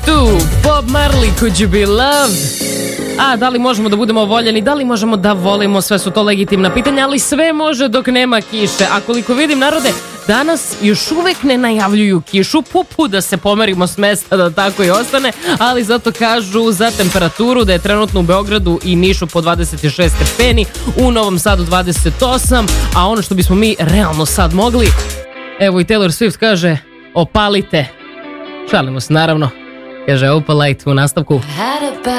tu, Bob Marley, Could You Be Loved? A da li možemo da budemo voljeni, da li možemo da volimo, sve su to legitimna pitanja, ali sve može dok nema kiše. A koliko vidim, narode, danas još uvek ne najavljuju kišu, pupu da se pomerimo s mesta da tako i ostane, ali zato kažu za temperaturu da je trenutno u Beogradu i Nišu po 26 stepeni, u Novom Sadu 28, a ono što bismo mi realno sad mogli, evo i Taylor Swift kaže, opalite. Šalimo se naravno, kaže Opalite u nastavku.